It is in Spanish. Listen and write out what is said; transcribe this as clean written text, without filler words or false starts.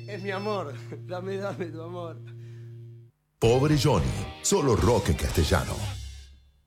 Es mi amor. Dame tu amor. Pobre Johnny, solo rock en castellano.